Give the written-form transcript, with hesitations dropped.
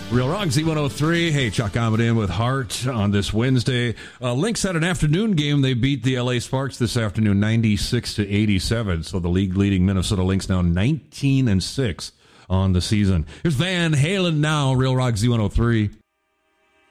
Real Rock Z103. Hey, Chuck Ahmed in with Hart on this Wednesday. Lynx had an afternoon game. They beat the LA Sparks this afternoon, 96-87. So the league-leading Minnesota Lynx now 19-6 on the season. Here's Van Halen now, Real Rock Z103.